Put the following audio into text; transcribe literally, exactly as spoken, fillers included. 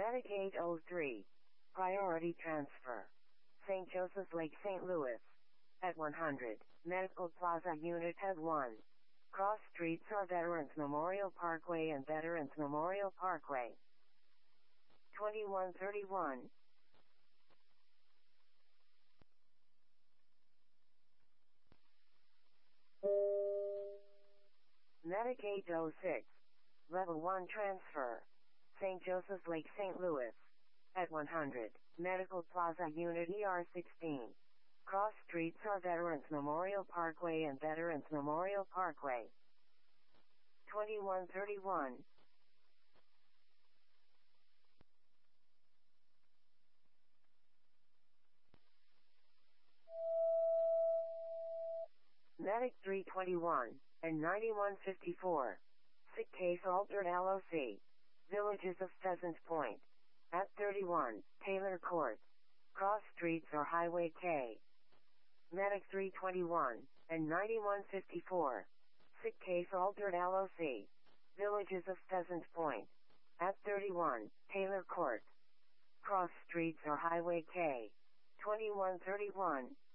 Medic eight oh three. Priority transfer. Saint Joseph's Lake, Saint Louis. At one hundred. Medical Plaza Unit at one. Cross streets are Veterans Memorial Parkway and Veterans Memorial Parkway. twenty-one thirty-one. Medic eight oh six. Level one transfer. Saint Joseph's Lake, Saint Louis. At one hundred. Medical Plaza Unit E R sixteen. Cross streets are Veterans Memorial Parkway and Veterans Memorial Parkway. twenty-one thirty-one. Medic three twenty-one and ninety-one fifty-four. Sick case altered L O C. Villages of Pheasant Point. At thirty-one, Taylor Court. Cross streets are Highway K. Medic three twenty-one and ninety-one fifty-four. Sick case altered L O C. Villages of Pheasant Point. At thirty-one, Taylor Court. Cross streets are Highway K. twenty-one thirty-one.